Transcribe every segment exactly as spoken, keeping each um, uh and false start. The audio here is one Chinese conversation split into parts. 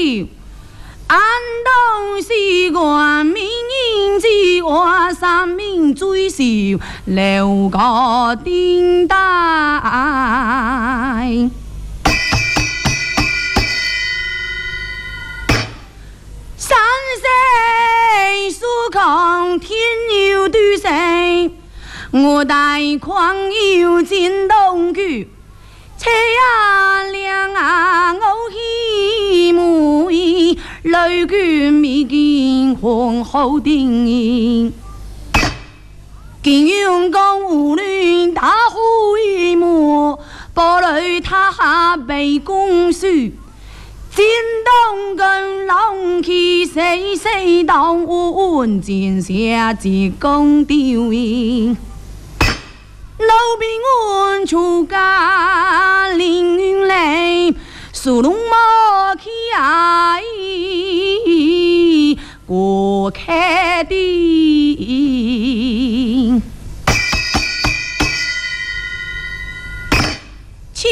安东西关民营计划三民追求六个顶戴。山水疏空天有对谁，我带狂有进东去，车啊亮啊我希慕伊雷卷米见红后定，见用光无论大呼一幕，波雷他下被公输。见东跟浪去谁谁当稳见下一公丢赢，老兵稳出家凌云雷，苏龙马起来过开的千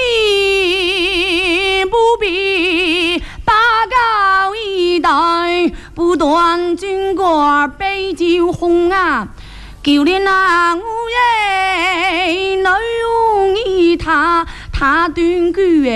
里不必八高一代，不断军国北酒红啊，九年啊五月内用一他他断句